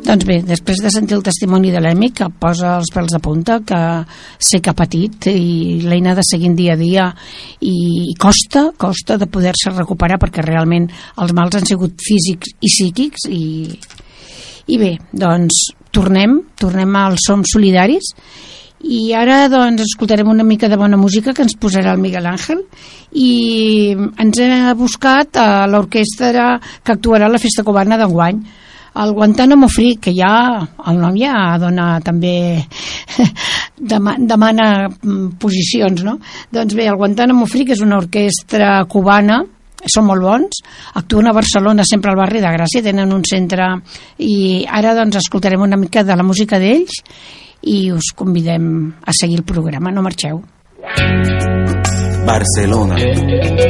Doncs bé, després de sentir el testimoni de l'Emi, que posa els pèls de punta, que sé que ha patit i l'eina de seguir dia a dia i costa de poder-se recuperar, perquè realment els mals han sigut físics i psíquics i bé, doncs tornem als Som Solidaris. I ara doncs escoltarem una mica de bona música que ens posarà el Miguel Ángel, i ens ha buscat a l'orquestra que actuarà a la festa cubana d'enguany, el Guantánamo Free, que ja el nom ja dona també demana posicions, no? Doncs bé, el Guantánamo Free, que és una orquestra cubana, són molt bons, actuen a Barcelona, sempre al barri de Gràcia, tenen un centre, i ara doncs escoltarem una mica de la música d'ells i us convidem a seguir el programa. No marxeu. Barcelona.